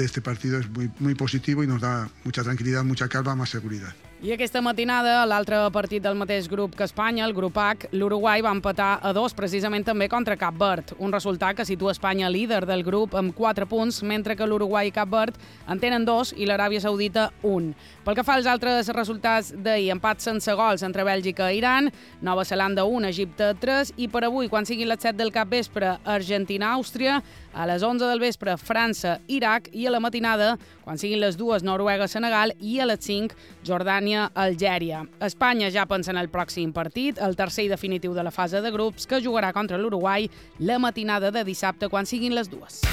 de este partido es muy positivo y nos da mucha tranquilidad, mucha calma, más seguridad. I aquesta matinada, a l'altre partit del mateix grup que Espanya, el grup H, l'Uruguai va empatar a 2, precisament també contra Cap Verd. Un resultat que situa Espanya líder del grup amb 4 punts, mentre que l'Uruguai i Cap Verd en tenen 2 i l'Aràbia Saudita 1. Pel que fa als altres resultats d'ahir, empat sense gols entre Bèlgica i Iran, Nova Zelanda 1, Egipte 3, i per avui, quan siguin les 7 del capvespre, Argentina-Àustria, a les 11 del vespre, França-Iraq, i a la matinada, quan siguin les 2, Noruega-Senegal, i a les 5, Jordània-Algèria. Espanya ja pensa en el pròxim partit, el tercer i definitiu de la fase de grups, que jugarà contra l'Uruguai la matinada de dissabte, quan siguin les 2.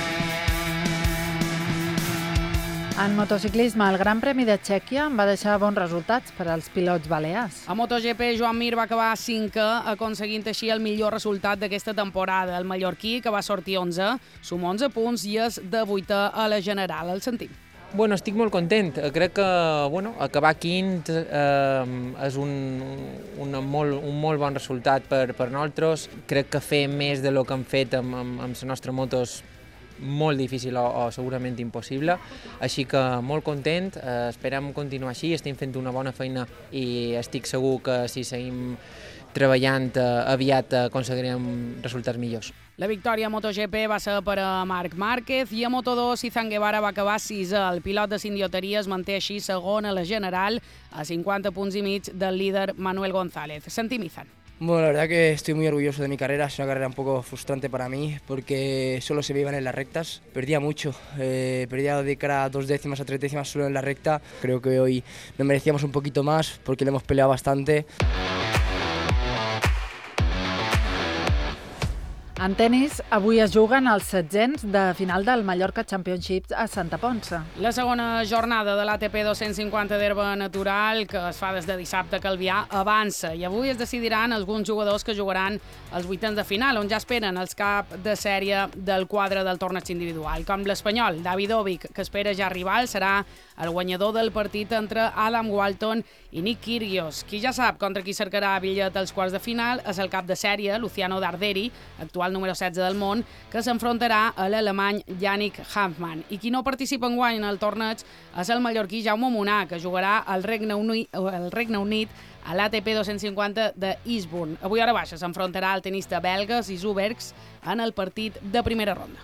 En motociclisme, el Gran Premi de Txèquia va deixar bons resultats per als pilots balears. A MotoGP, Joan Mir va acabar 5è, aconseguint així el millor resultat d'aquesta temporada. El mallorquí, que va sortir 11, suma 11 punts i és de 8è a la general. El sentim. Bueno, estic molt content. Crec que acabar quint és un molt bon resultat per nosaltres. Crec que fer més del que hem fet amb les nostres motos molt difícil o segurament impossible, així que molt content, esperem continuar així, estem fent una bona feina i estic segur que si seguim treballant aviat aconseguirem resultats millors. La victòria a MotoGP va ser per a Marc Márquez i a Moto2 Izan Guevara va acabar 6è. El pilot de Sindioteria es manté així segon a la general a 50 punts i mig del líder Manuel González. Sentim Izan. Bueno, la verdad que estoy muy orgulloso de mi carrera, es una carrera un poco frustrante para mí porque solo se me iban en las rectas, perdía mucho, perdía de cara a 2 décimas a 3 décimas solo en la recta, creo que hoy nos merecíamos un poquito más porque le hemos peleado bastante. En tenis, avui es juguen els 700 de final del Mallorca Championship a Santa Ponça. La segona jornada de l'ATP 250 d'herba natural, que es fa des de dissabte a Calvià, avança i avui es decidiran alguns jugadors que jugaran els vuitens de final, on ja esperen els cap de sèrie del quadre del torneig individual, com l'espanyol David Ovic, que espera ja rival, serà el guanyador del partit entre Adam Walton i Nick Kyrgios. Qui ja sap contra qui cercarà bitllet als quarts de final és el cap de sèrie Luciano Darderi, actual número 16 del món, que s'enfrontarà a l'alemany Yannick Hanfmann. I qui no participa enguany en el torneig és el mallorquí Jaume Munar, que jugarà al Regne Unit a l'ATP 250 de Eastbourne. Avui a hora baixa s'enfrontarà el tenista belga Zizou Bergs en el partit de primera ronda.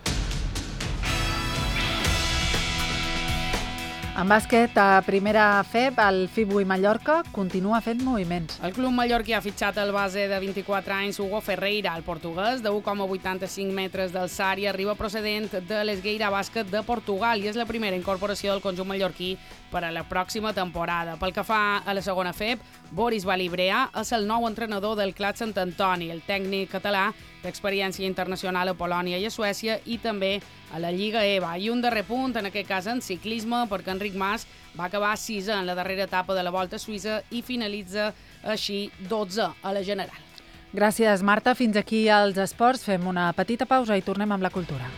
En bàsquet, a primera FEB, el FIBUI Mallorca continua fent moviments. El club mallorquí ha fitxat el base de 24 anys Hugo Ferreira, el portuguès, de 1,85 metres d'alçària, arriba procedent de l'Esgueira Bàsquet de Portugal i és la primera incorporació del conjunt mallorquí per a la pròxima temporada. Pel que fa a la segona FEB, Boris Balibrea és el nou entrenador del Clat Sant Antoni. El tècnic català d'experiència internacional a Polònia i a Suècia i també a la Lliga EVA. I un darrer punt, en aquest cas en ciclisme, perquè Enric Mas va acabar 6è en la darrera etapa de la Volta a Suïssa i finalitza així 12è a la general. Gràcies, Marta. Fins aquí als esports. Fem una petita pausa i tornem amb la cultura.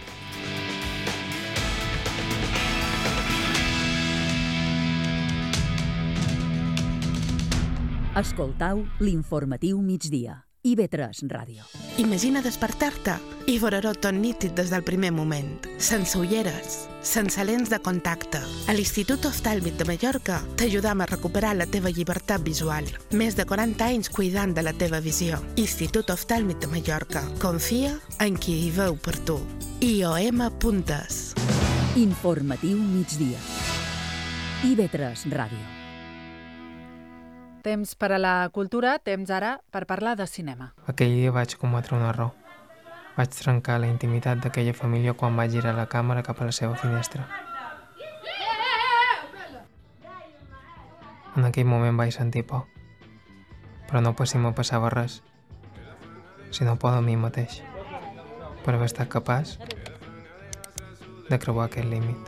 Escoltau l'informatiu migdia. IB3 Ràdio. Imagina despertar-te i veure-ho tot nítid des del primer moment. Sense ulleres, sense lents de contacte. A l'Institut Oftàlmic de Mallorca t'ajudam a recuperar la teva llibertat visual. Més de 40 anys cuidant de la teva visió. Institut Oftàlmic de Mallorca. Confia en qui hi veu per tu. IOM.es. Informatiu migdia. IB3 Ràdio. Temps per a la cultura, temps ara per parlar de cinema. Aquell dia vaig cometre un error. Vaig trencar la intimitat d'aquella família quan vaig girar la càmera cap a la seva finestra. En aquell moment vaig sentir por, però no per si me passava res, sinó por de mi mateix, per haver estat capaç de creuar aquest límit.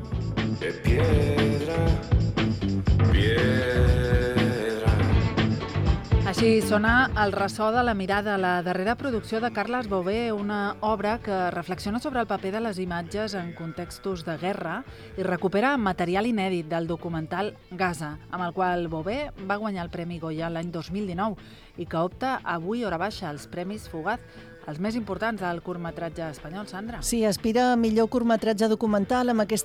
Així sona El ressò de la mirada, la darrera producció de Carles Bové, una obra que reflexiona sobre el paper de les imatges en contextos de guerra i recupera material inèdit del documental Gaza, amb el qual Bové va guanyar el Premi Goya l'any 2019 i que opta avui hora baixa als Premis Fugaz, els més importants del curtmetratge espanyol, Sandra. Sí, aspira a millor curtmetratge documental amb aquesta